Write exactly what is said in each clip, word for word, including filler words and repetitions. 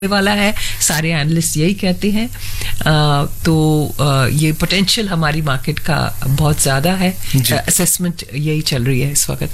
वाला है, सारे एनालिस्ट यही कहते हैं। आ, तो आ, ये पोटेंशियल हमारी मार्केट का बहुत ज़्यादा है। असेसमेंट यही चल रही है इस वक्त।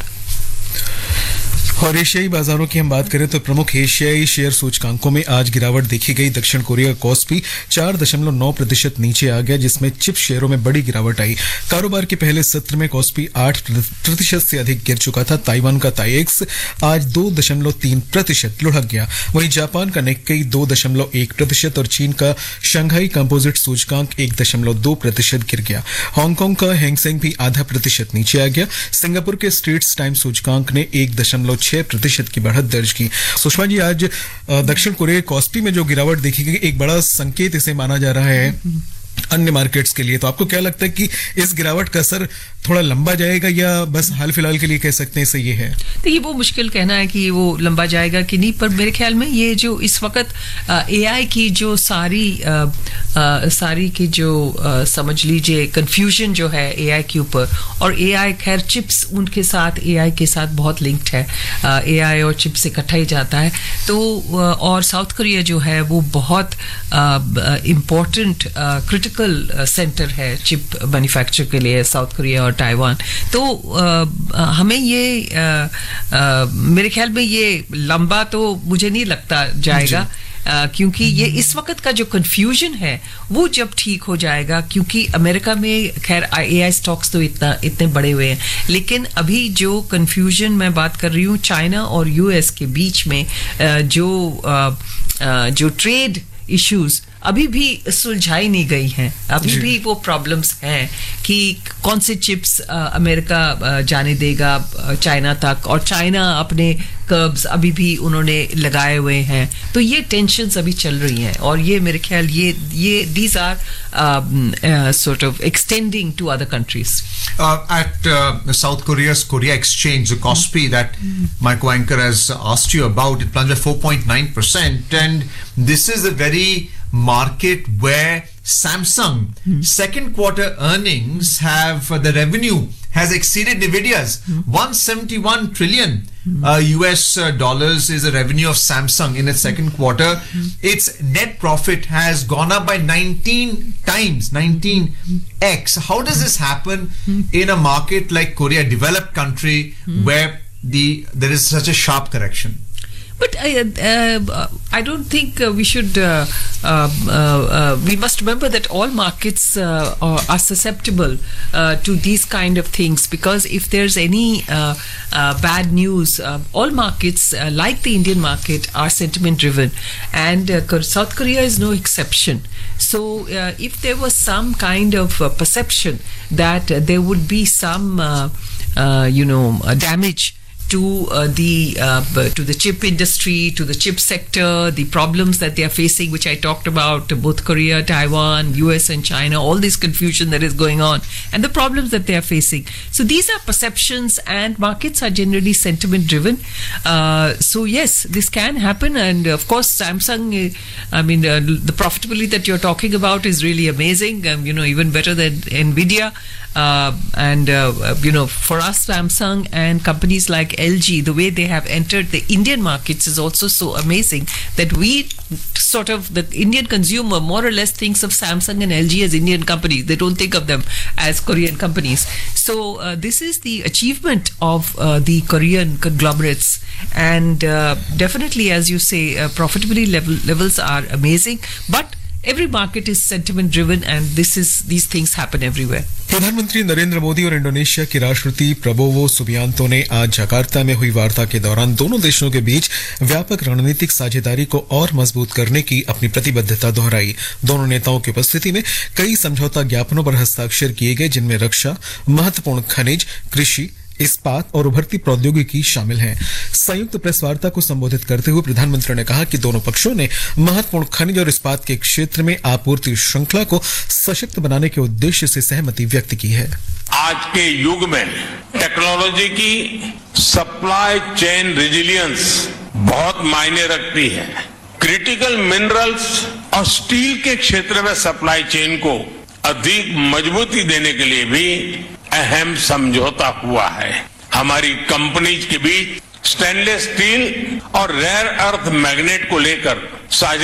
और एशियाई बाजारों की हम बात करें तो प्रमुख एशियाई शेयर सूचकांकों में आज गिरावट देखी गई। दक्षिण कोरिया का कॉस्पी चार दशमलव नौ प्रतिशत नीचे आ गया, जिसमें चिप शेयरों में बड़ी गिरावट आई। कारोबार के पहले सत्र में कॉस्पी आठ प्रतिशत से अधिक गिर चुका था। ताइवान का ताइएक्स आज दो दशमलव तीन प्रतिशत लुढ़क गया। वहीं जापान का निक्केई दो दशमलव एक प्रतिशत और चीन का शंघाई कंपोजिट सूचकांक एक दशमलव दो प्रतिशत गिर गया। हांगकांग का हैंगसेंग भी आधा प्रतिशत नीचे आ गया। सिंगापुर के स्ट्रेट्स टाइम सूचकांक ने एक दशमलव छह प्रतिशत की बढ़त दर्ज की। सुषमा जी, आज दक्षिण कोरिया कॉस्पी में जो गिरावट देखी गई, एक बड़ा संकेत इसे माना जा रहा है अन्य मार्केट्स के लिए। तो आपको क्या लगता है कि इस गिरावट का असर थोड़ा लंबा जाएगा या बस हाल फिलहाल के लिए कह सकते हैं इसे ये है? देखिए, वो मुश्किल कहना है कि वो लंबा जाएगा कि नहीं, पर मेरे ख्याल में ये जो इस वक्त एआई की जो सारी आ, आ, सारी की जो आ, समझ लीजिए कंफ्यूजन जो है एआई के ऊपर, और एआई खैर चिप्स उनके साथ एआई के साथ बहुत लिंक्ड है। एआई और चिप्स इकट्ठा ही जाता है। तो और साउथ कोरिया जो है वो बहुत इम्पोर्टेंट क्रिटिकल सेंटर है चिप मैन्युफैक्चर के लिए, साउथ कोरिया और ताइवान। तो आ, हमें ये आ, आ, मेरे ख्याल में ये लंबा तो मुझे नहीं लगता जाएगा, आ, क्योंकि ये इस वक्त का जो कंफ्यूजन है वो जब ठीक हो जाएगा, क्योंकि अमेरिका में खैर एआई स्टॉक्स तो इतना इतने बड़े हुए हैं, लेकिन अभी जो कंफ्यूजन मैं बात कर रही हूँ चाइना और यूएस के बीच में, आ, जो आ, आ, जो ट्रेड इश्यूज अभी भी सुलझाई नहीं गई हैं। अभी भी वो प्रॉब्लम्स हैं कि कौन से चिप्स अमेरिका जाने देगा चाइना तक, और चाइना अपने कर्ब्स अभी भी उन्होंने लगाए हुए हैं। तो ये टेंशन्स अभी चल रही हैं, और ये मेरे ख्याल ये ये these are sort of x tending to other countries. At uh, South Korea's Korea Exchange, the Kospi that my co-anchor has asked you about, it plunged by four point nine percent, and this is a very market where Samsung mm. second quarter earnings have uh, the revenue has exceeded Nvidia's mm. one hundred seventy-one trillion mm. uh, U S uh, dollars is the revenue of Samsung in its second quarter. Mm. Its net profit has gone up by nineteen times, nineteen x. How does this happen mm. in a market like Korea, a developed country mm. where the there is such a sharp correction? But I, uh, I don't think uh, we should. Uh, uh, uh, we must remember that all markets uh, are, are susceptible uh, to these kind of things, because if there's any uh, uh, bad news, uh, all markets, uh, like the Indian market, are sentiment driven, and uh, South Korea is no exception. So, uh, if there was some kind of uh, perception that uh, there would be some, uh, uh, you know, uh, damage to uh, the uh, to the chip industry, to the chip sector, the problems that they are facing, which I talked about, both Korea, Taiwan, U S and China, all this confusion that is going on, and the problems that they are facing. So these are perceptions, and markets are generally sentiment driven. Uh, so yes, this can happen, and of course Samsung, I mean uh, the profitability that you're talking about is really amazing, um, you know, even better than Nvidia. Uh, and uh, you know, for us, Samsung and companies like L G, the way they have entered the Indian markets is also so amazing that we sort of, the Indian consumer more or less thinks of Samsung and L G as Indian companies. They don't think of them as Korean companies. So uh, this is the achievement of uh, the Korean conglomerates, and uh, definitely, as you say, uh, profitability level, levels are amazing, but every market is sentiment driven, and this is these things happen everywhere. प्रधानमंत्री नरेंद्र मोदी और Indonesia के राष्ट्रपति Prabowo Subianto ने आज Jakarta में हुई वार्ता के दौरान दोनों देशों के बीच व्यापक रणनीतिक साझेदारी को और मजबूत करने की अपनी प्रतिबद्धता दोहराई। दोनों नेताओं की उपस्थिति में कई समझौता ज्ञापनों पर हस्ताक्षर किए गए, जिनमें रक्षा, महत्वपूर्ण खनिज, कृषि, इस्पात और उभरती प्रौद्योगिकी शामिल हैं। संयुक्त प्रेस वार्ता को संबोधित करते हुए प्रधानमंत्री ने कहा कि दोनों पक्षों ने महत्वपूर्ण खनिज और इस्पात के क्षेत्र में आपूर्ति श्रृंखला को सशक्त बनाने के उद्देश्य से सहमति व्यक्त की है। आज के युग में टेक्नोलॉजी की सप्लाई चेन रेजिलियंस बहुत मायने रखती है। क्रिटिकल मिनरल्स और स्टील के क्षेत्र में सप्लाई चेन को अधिक मजबूती देने के लिए भी अहम समझौता हुआ है। हमारी कंपनीज के बीच स्टेनलेस स्टील और रेयर अर्थ मैग्नेट को लेकर साझे